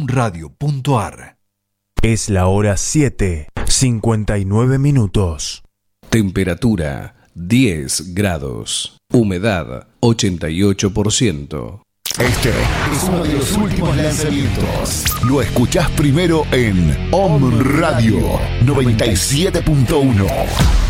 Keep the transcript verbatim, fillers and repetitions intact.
radio punto a r. Es la hora siete, cincuenta y nueve minutos. Temperatura diez grados. Humedad ochenta y ocho por ciento. Este es uno de los últimos lanzamientos. Lo escuchás primero en Om Radio noventa y siete punto uno.